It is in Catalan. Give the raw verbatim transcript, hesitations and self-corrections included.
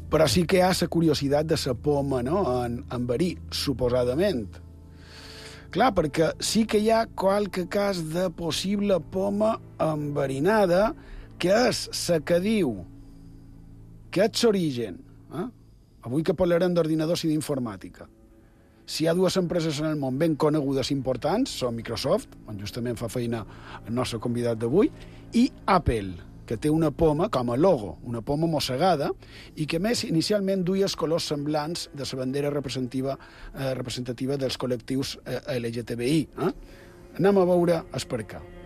però sí que hi ha la curiositat de la poma, no?, en, en verí, suposadament. Clar, perquè sí que hi ha qualque cas de possible poma enverinada, que és la que diu que és l'origen. Eh? Avui que parlarem d'ordinadors i d'informàtica. Si hi ha dues empreses en el món ben conegudes i importants, són Microsoft, on justament fa feina el nostre convidat d'avui, i Apple, que té una poma com a logo, una poma mossegada, i que més inicialment duia els colors semblants de la bandera representativa, eh, representativa dels col·lectius eh, L G T B I. Eh? Anem a veure el per què.